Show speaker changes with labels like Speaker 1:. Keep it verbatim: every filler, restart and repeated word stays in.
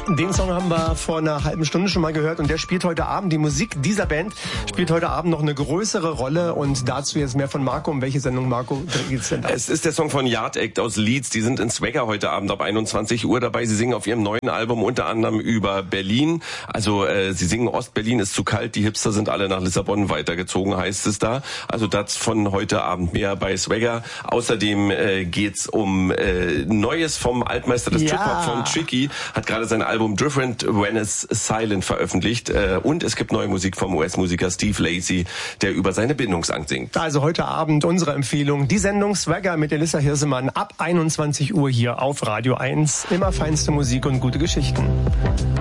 Speaker 1: Den Song haben wir vor einer halben Stunde schon mal gehört und der spielt heute Abend, die Musik dieser Band spielt heute Abend noch eine größere Rolle und dazu jetzt mehr von Marco. Um welche Sendung, Marco, geht's denn da?
Speaker 2: Es ist der Song von Yard Act aus Leeds. Die sind in Swagger heute Abend ab einundzwanzig Uhr dabei. Sie singen auf ihrem neuen Album unter anderem über Berlin. Also äh, sie singen Ostberlin ist zu kalt, die Hipster sind alle nach Lissabon weitergezogen, heißt es da. Also das von heute Abend mehr bei Swagger. Außerdem äh, geht's um äh, Neues vom Altmeister des
Speaker 1: Ja.
Speaker 2: Trip-Hop von Tricky. Hat gerade sein Album Different When It's Silent veröffentlicht. Äh, und es gibt neue Musik vom U S-Musiker Steve Lacy, der über seine Bindungsangst singt.
Speaker 1: Also heute Abend unsere Empfehlung, die Sendung Swagger mit Elissa Hirsemann ab einundzwanzig Uhr hier auf Radio eins. Immer feinste Musik und gute Geschichten.